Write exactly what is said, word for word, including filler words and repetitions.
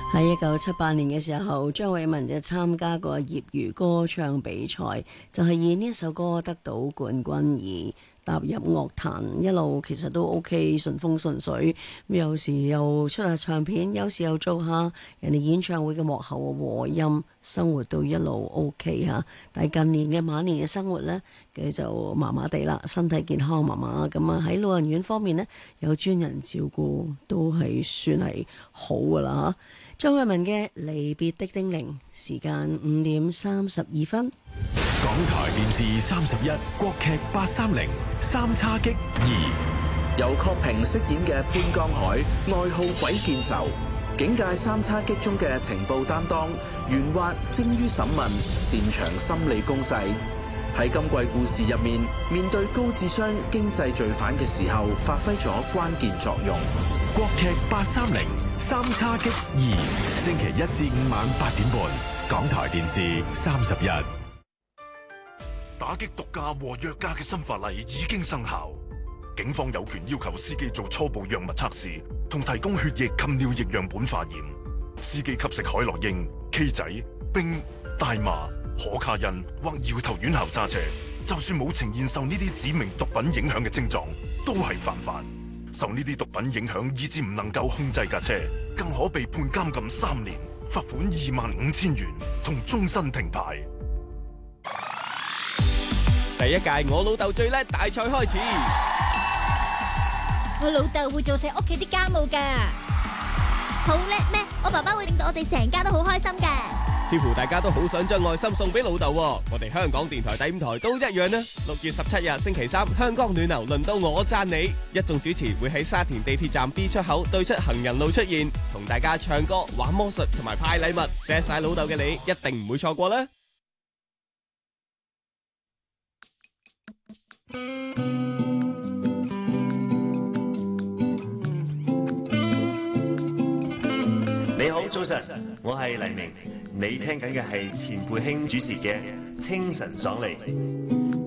喺一九七八年嘅時候，張偉文就參加過業餘歌唱比賽，就係以呢一首歌得到冠軍而踏入樂壇，一路其實都 OK 順風順水，有時又出下唱片，有時又做下人哋演唱會嘅幕後和音，生活都一路 OK 嚇。但係近年嘅晚年嘅生活呢，佢就麻麻地啦，身體健康麻麻咁啊。喺老人院方面呢，有專人照顧，都係算係好噶啦嚇。張偉文嘅離別的叮嚀，時間五點三十二分。 港台電視三十一，國劇八三零三叉戟二， 由郝平飾演嘅潘江海，外號鬼見愁，警界三叉戟中嘅情報擔當，圓滑精於審問，擅長心理攻勢。喺今季故事入面，面對高智商經濟罪犯嘅時候，發揮咗關鍵作用。 國劇八三零三叉戟二，星期一至五晚八點半，港台電視三十一。 打擊毒駕和藥駕嘅新法例已經生效，警方有權要求司機做初步藥物測試，同提供血液及尿液樣本化驗。司機吸食海洛因、K 仔、冰、大麻、可卡因或搖頭丸後揸車，就算冇呈現受呢啲指明毒品影響嘅症狀，都係犯法。受呢啲毒品影響以致唔能夠控制架車，更可被判監禁三年、罰款二萬五千元同終身停牌。 第一屆我老豆最叻大賽開始， 我老豆會做成屋企啲家務㗎，好叻咩？我爸爸會令到我哋成家都好開心嘅。 似乎大家都好想將愛心送俾老豆，我哋香港電台第五台都一樣啦。六月十七日星期三，香港暖流輪到我讚你，一眾主持會喺沙田地鐵站 B 出口對出行人路出現，同大家唱歌、玩魔術同埋派禮物，錫晒老豆嘅你一定唔會錯過啦。 你好，早晨，我係黎明，你聽緊嘅係錢佩卿主持嘅《清晨爽利》。